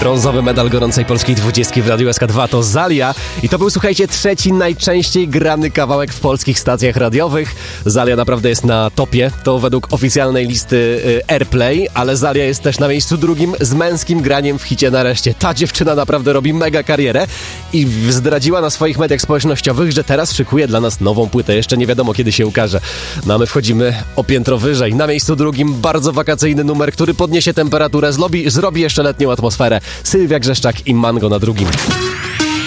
Brązowy medal gorącej polskiej 20 w Radiu SK2 to Zalia. I to był, słuchajcie, trzeci najczęściej grany kawałek w polskich stacjach radiowych. Zalia naprawdę jest na topie, to według oficjalnej listy Airplay, ale Zalia jest też na miejscu drugim z męskim graniem w hicie Nareszcie. Ta dziewczyna naprawdę robi mega karierę i zdradziła na swoich mediach społecznościowych, że teraz szykuje dla nas nową płytę. Jeszcze nie wiadomo, kiedy się ukaże. No a my wchodzimy o piętro wyżej. Na miejscu drugim bardzo wakacyjny numer, który podniesie temperaturę, zrobi jeszcze letnią atmosferę. Sylwia Grzeszczak i Mango na drugim.